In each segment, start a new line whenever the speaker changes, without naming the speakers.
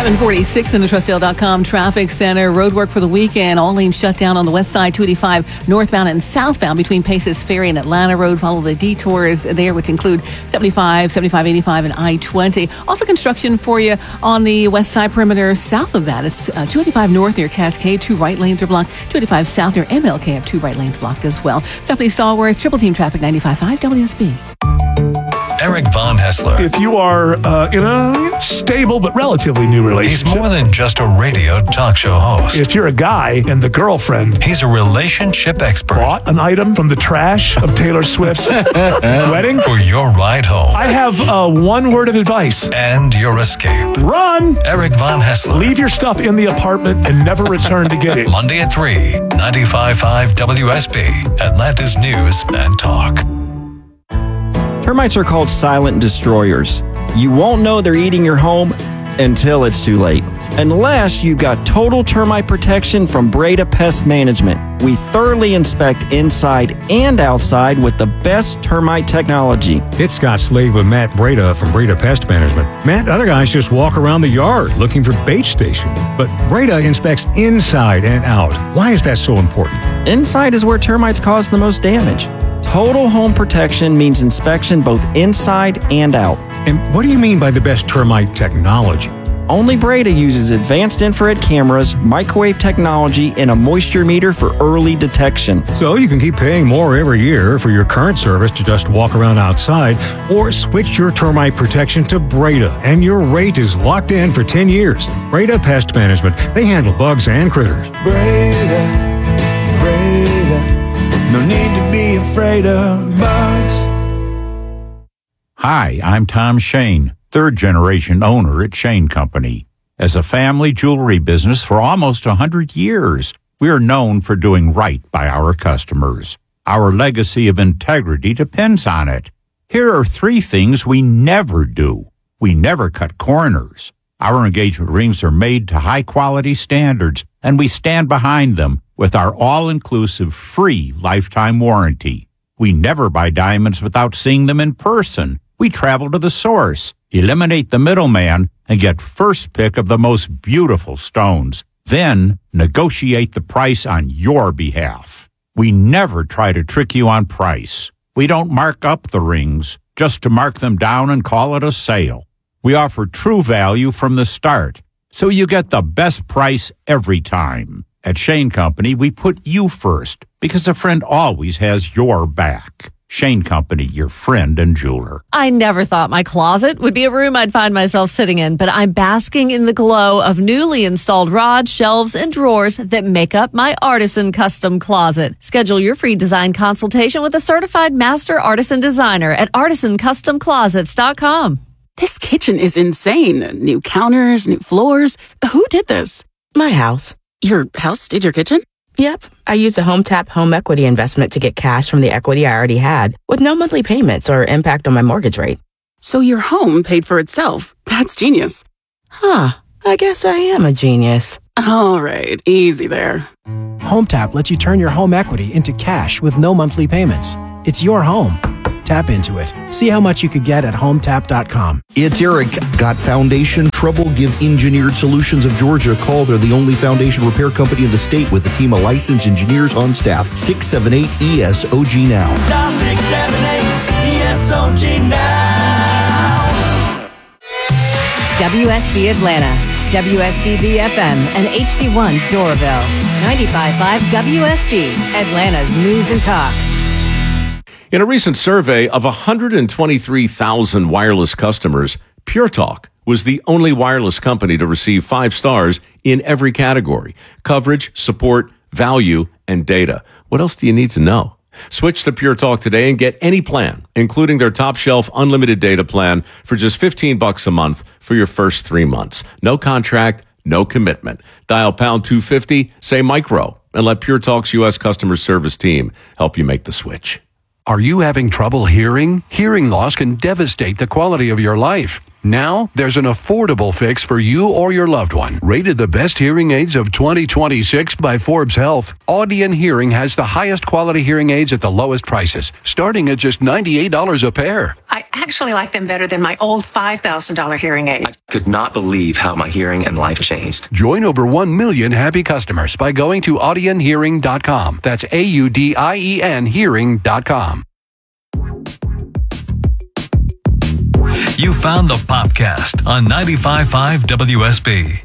746 in the Trustdale.com traffic center. Roadwork for the weekend. All lanes shut down on the west side, 285 northbound and southbound between Paces Ferry and Atlanta Road. Follow the detours there, which include 75, 75, 85, and I-20. Also construction for you on the west side perimeter. South of that is 285 north near Cascade. 2 right lanes are blocked. 285 south near MLK have 2 right lanes blocked as well. Stephanie Stallworth, Triple Team Traffic 95.5 WSB.
Eric Von Hessler.
If you are in a stable but relatively new relationship.
He's more than just a radio talk show host.
If you're a guy and the girlfriend.
He's a relationship expert.
Bought an item from the trash of Taylor Swift's wedding.
For your ride home.
I have one word of advice.
And your escape.
Run!
Eric Von Hessler.
Leave your stuff in the apartment and never return to get it.
Monday at 3, 95.5 WSB, Atlanta's News and Talk.
Termites are called silent destroyers. You won't know they're eating your home until it's too late. Unless you've got total termite protection from Breda Pest Management. We thoroughly inspect inside and outside with the best termite technology.
It's Scott Slade with Matt Breda from Breda Pest Management. Matt, other guys just walk around the yard looking for bait station. But Breda inspects inside and out. Why is that so important?
Inside is where termites cause the most damage. Total home protection means inspection both inside and out.
And what do you mean by the best termite technology?
Only Breda uses advanced infrared cameras, microwave technology, and a moisture meter for early detection.
So you can keep paying more every year for your current service to just walk around outside, or switch your termite protection to Breda, and your rate is locked in for 10 years. Breda Pest Management. They handle bugs and critters.
Breda. No need to be afraid of bugs.
Hi, I'm Tom Shane, third-generation owner at Shane Company. As a family jewelry business for almost 100 years, we are known for doing right by our customers. Our legacy of integrity depends on it. Here are 3 things we never do. We never cut corners. Our engagement rings are made to high-quality standards, and we stand behind them with our all-inclusive free lifetime warranty. We never buy diamonds without seeing them in person. We travel to the source, eliminate the middleman, and get first pick of the most beautiful stones. Then negotiate the price on your behalf. We never try to trick you on price. We don't mark up the rings just to mark them down and call it a sale. We offer true value from the start, so you get the best price every time. At Shane Company, we put you first because a friend always has your back. Shane Company, your friend and jeweler.
I never thought my closet would be a room I'd find myself sitting in, but I'm basking in the glow of newly installed rods, shelves, and drawers that make up my Artisan Custom Closet. Schedule your free design consultation with a certified master artisan designer at artisancustomclosets.com.
This kitchen is insane. New counters, new floors. Who did this?
My house.
Your house did your kitchen?
Yep. I used a HomeTap home equity investment to get cash from the equity I already had with no monthly payments or impact on my mortgage rate.
So your home paid for itself. That's genius.
Huh. I guess I am a genius.
All right. Easy there.
HomeTap lets you turn your home equity into cash with no monthly payments. It's your home. Tap into it. See how much you could get at HomeTap.com.
It's Eric. Got foundation trouble? Give Engineered Solutions of Georgia a call. They're the only foundation repair company in the state with a team of licensed engineers on staff. 678-ESOG now.
Dial 678-ESOG now.
WSB Atlanta, WSBB FM, and HD1 Doraville. 95.5 WSB, Atlanta's News and Talk.
In a recent survey of 123,000 wireless customers, Pure Talk was the only wireless company to receive 5 stars in every category: coverage, support, value, and data. What else do you need to know? Switch to Pure Talk today and get any plan, including their top shelf unlimited data plan for just $15 a month for your first 3 months. No contract, no commitment. Dial pound 250, say micro, and let Pure Talk's U.S. customer service team help you make the switch.
Are you having trouble hearing? Hearing loss can devastate the quality of your life. Now, there's an affordable fix for you or your loved one. Rated the best hearing aids of 2026 by Forbes Health, Audion Hearing has the highest quality hearing aids at the lowest prices, starting at just $98 a pair.
I actually like them better than my old $5,000 hearing aid.
I could not believe how my hearing and life changed.
Join over 1 million happy customers by going to audionhearing.com. That's AUDIEN hearing.com.
You found the Popcast on 95.5 WSB.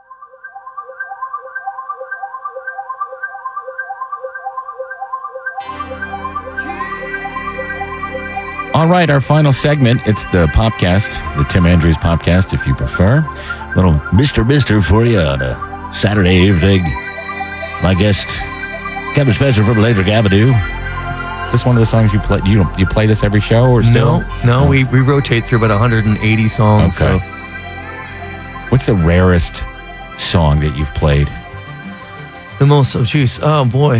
All right, our final segment. It's the Popcast, the Tim Andrews Popcast, if you prefer. Little Mr. for you on a Saturday evening. My guest, Kevin Spencer from Electric Avenue. Is this one of the songs you play? You play this every show or still?
No. We rotate through about 180 songs.
Okay.
So.
What's the rarest song that you've played?
The most, oh boy.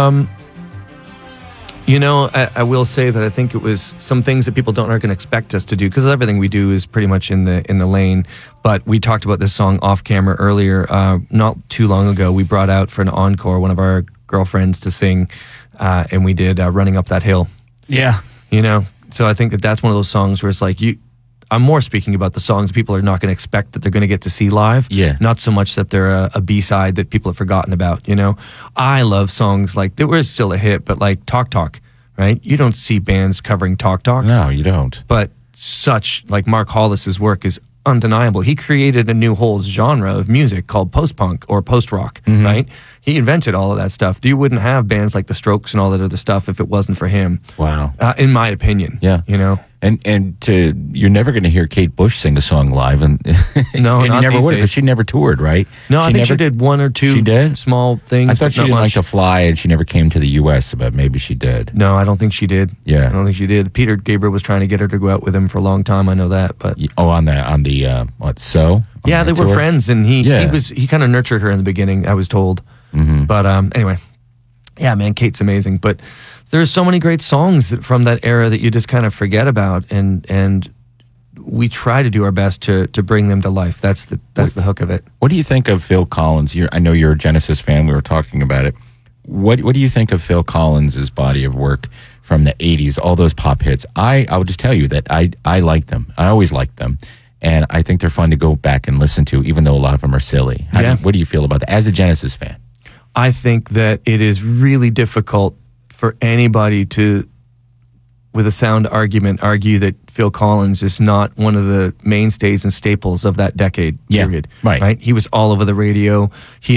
I will say that I think it was some things that people aren't going to expect us to do, because everything we do is pretty much in the lane. But we talked about this song off camera earlier. Not too long ago, we brought out for an encore one of our girlfriends to sing, and we did Running Up That Hill.
Yeah.
So I think that's one of those songs where it's like I'm more speaking about the songs people are not going to expect that they're going to get to see live.
Yeah.
Not so much that they're a B-side that people have forgotten about, I love songs like, there was still a hit, but like Talk Talk, right? You don't see bands covering Talk Talk.
No, you don't.
But like Mark Hollis's work is undeniable. He created a new whole genre of music called post-punk or post-rock, right? He invented all of that stuff. You wouldn't have bands like The Strokes and all that other stuff if it wasn't for him.
Wow.
In my opinion.
Yeah. And you're never going to hear Kate Bush sing a song live, and
no,
and
not
you never
these
would,
days.
because she never toured, right?
No, I think she did one or two.
She did?
Small things.
I thought she
but not
didn't
much.
like to fly, and she never came to the U.S., but maybe she did.
No, I don't think she did.
Yeah,
I don't think she did. Peter Gabriel was trying to get her to go out with him for a long time. I know that, but
on the what? So
yeah, they were
tour?
friends, and he kind of nurtured her in the beginning, I was told. But anyway, yeah, man, Kate's amazing. But there's so many great songs from that era that you just kind of forget about, and we try to do our best to bring them to life. That's the hook of it.
What do you think of Phil Collins? I know you're a Genesis fan. We were talking about it. What do you think of Phil Collins' body of work from the 80s, all those pop hits? I will just tell you that I like them. I always liked them. And I think they're fun to go back and listen to, even though a lot of them are silly. What do you feel about that as a Genesis fan?
I think that it is really difficult for anybody to, with a sound argument, argue that Phil Collins is not one of the mainstays and staples of that decade period. Right. He was all over the radio. He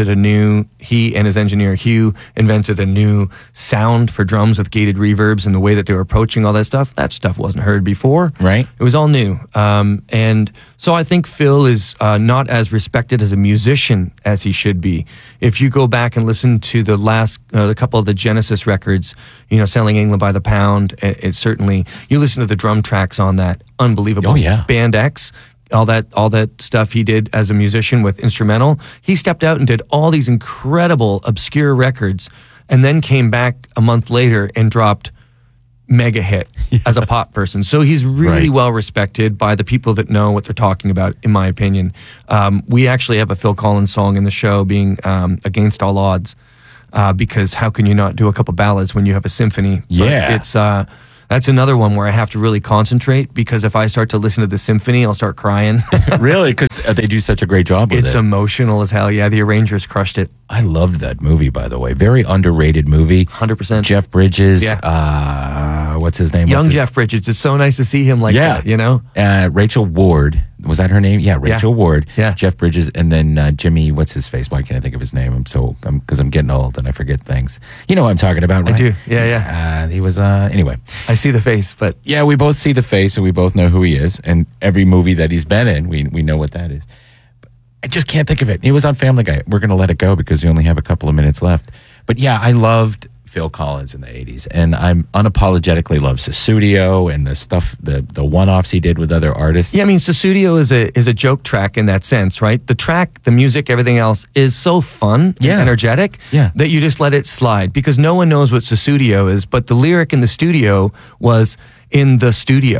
and his engineer Hugh invented a new sound for drums with gated reverbs, and the way that they were approaching all that stuff wasn't heard before.
Right.
It was all new. And so I think Phil is not as respected as a musician as he should be. If you go back and listen to the couple of the Genesis records, Selling England by the Pound, it certainly, you listen to the drum tracks on that, unbelievable.
Oh, yeah.
Band X, all that stuff he did as a musician with instrumental. He stepped out and did all these incredible obscure records, and then came back a month later and dropped mega hit as a pop person. So he's really well respected by the people that know what they're talking about, in my opinion. We actually have a Phil Collins song in the show, being Against All Odds, because how can you not do a couple ballads when you have a symphony?
Yeah.
But it's that's another one where I have to really concentrate, because if I start to listen to the symphony, I'll start crying.
Really? Because they do such a great job with it.
It's emotional as hell. Yeah, the arrangers crushed it.
I loved that movie, by the way. Very underrated movie.
100%.
Jeff Bridges.
Yeah.
What's his name?
Young Jeff Bridges. It's so nice to see him like that,
Rachel Ward. Was that her name? Yeah, Rachel Ward.
Yeah.
Jeff Bridges. And then Jimmy, what's his face? Why can't I think of his name? Because I'm getting old and I forget things. You know what I'm talking about, right?
I do. Yeah.
He was, anyway.
I see the face, but.
Yeah, we both see the face and we both know who he is. And every movie that he's been in, we know what that is. I just can't think of it. He was on Family Guy. We're going to let it go because we only have a couple of minutes left. But yeah, I loved Phil Collins in the 80s. And I'm unapologetically love Sussudio and the stuff, the one-offs he did with other artists.
Yeah, I mean, Sussudio is a joke track in that sense, right? The track, the music, everything else is so fun and energetic that you just let it slide, because no one knows what Sussudio is, but the lyric in the studio was in the studio.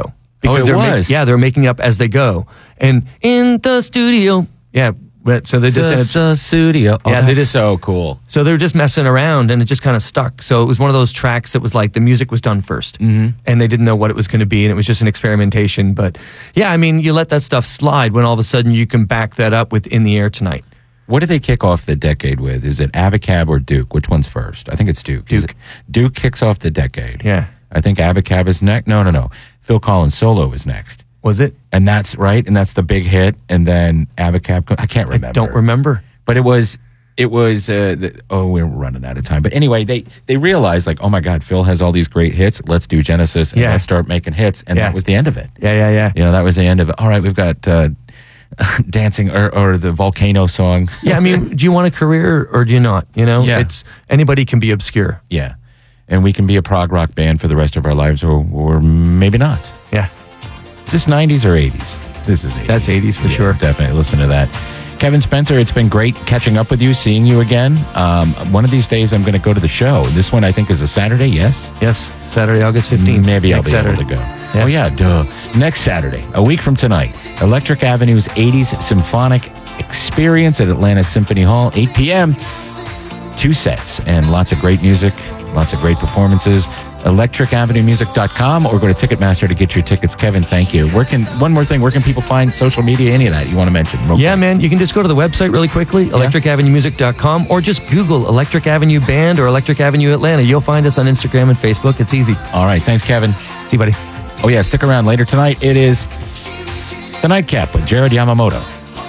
Because
it was.
they're making up as they go. And in the studio. Yeah. But so they just
the studio. Oh,
they
that's so cool.
So they were just messing around, and it just kind of stuck. So it was one of those tracks that was like the music was done first, and they didn't know what it was going to be, and it was just an experimentation. But yeah, I mean, you let that stuff slide when all of a sudden you can back that up with In the Air Tonight.
What do they kick off the decade with? Is it Abacab or Duke? Which one's first? I think it's Duke. Duke kicks off the decade.
Yeah.
I think Abacab is next. No. Phil Collins' solo is next.
Was it?
And that's right. And that's the big hit. And then Abacab. I can't remember.
I don't remember.
But it was. We're running out of time. But anyway, they realized like, oh my God, Phil has all these great hits. Let's do Genesis and let's start making hits. And that was the end of it.
Yeah.
That was the end of it. All right, we've got Dancing or the Volcano song.
Yeah, I mean, do you want a career or do you not? It's anybody can be obscure.
Yeah. And we can be a prog rock band for the rest of our lives or maybe not.
Yeah.
Is this 90s or 80s? This is 80s.
That's 80s for sure.
Definitely listen to that. Kevin Spencer, it's been great catching up with you, seeing you again. One of these days I'm going to go to the show. This one I think is a Saturday, yes?
Yes, Saturday, August 15th.
Maybe I'll be able to go. Yeah. Oh yeah, duh. Next Saturday, a week from tonight, Electric Avenue's 80s Symphonic Experience at Atlanta Symphony Hall, 8 p.m. 2 sets and lots of great music, lots of great performances. ElectricAvenueMusic.com or go to Ticketmaster to get your tickets. Kevin, thank you. One more thing, where can people find social media, any of that you want to mention?
Yeah, man, you can just go to the website really quickly, ElectricAvenueMusic.com, or just Google Electric Avenue Band or Electric Avenue Atlanta. You'll find us on Instagram and Facebook. It's easy.
All right, thanks, Kevin.
See you, buddy.
Oh yeah, stick around later tonight. It is The Nightcap with Jared Yamamoto.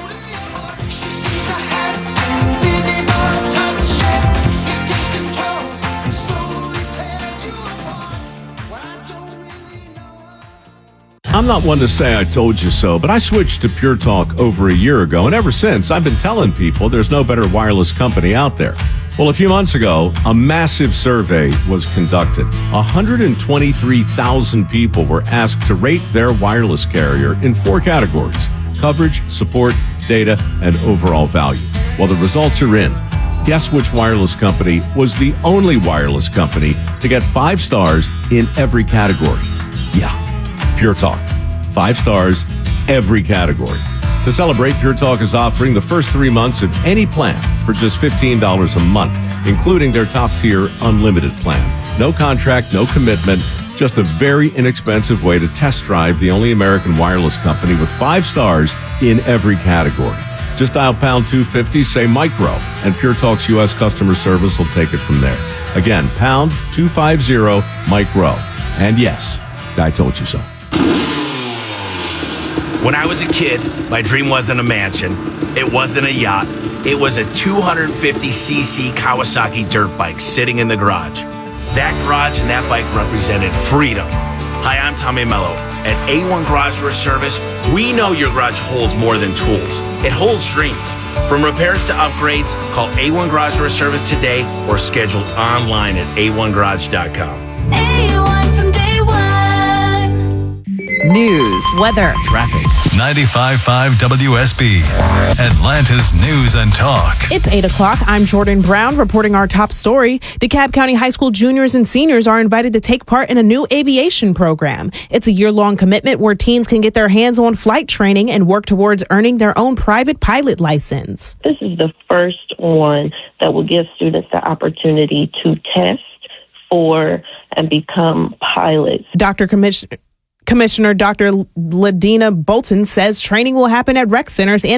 I'm not one to say I told you so, but I switched to Pure Talk over a year ago, and ever since, I've been telling people there's no better wireless company out there. Well, a few months ago, a massive survey was conducted. 123,000 people were asked to rate their wireless carrier in 4 categories: coverage, support, data, and overall value. Well, the results are in. Guess which wireless company was the only wireless company to get 5 stars in every category? Yeah. Pure Talk. 5 stars, every category. To celebrate, Pure Talk is offering the first 3 months of any plan for just $15 a month, including their top-tier unlimited plan. No contract, no commitment, just a very inexpensive way to test drive the only American wireless company with 5 stars in every category. Just dial pound 250, say micro, and Pure Talk's U.S. customer service will take it from there. Again, pound 250 micro. And yes, I told you so.
When I was a kid, my dream wasn't a mansion. It wasn't a yacht. It was a 250cc Kawasaki dirt bike sitting in the garage. That garage and that bike represented freedom. Hi, I'm Tommy Mello. At A1 Garage Door Service, we know your garage holds more than tools. It holds dreams. From repairs to upgrades, call A1 Garage Door Service today or schedule online at a1garage.com.
A1 from day one.
News, weather,
traffic.
95.5 WSB, Atlanta's News and Talk.
It's 8 o'clock. I'm Jordan Brown reporting our top story. DeKalb County High School juniors and seniors are invited to take part in a new aviation program. It's a year-long commitment where teens can get their hands on flight training and work towards earning their own private pilot license.
This is the first one that will give students the opportunity to test for and become pilots.
Commissioner Dr. Ladina Bolton says training will happen at rec centers and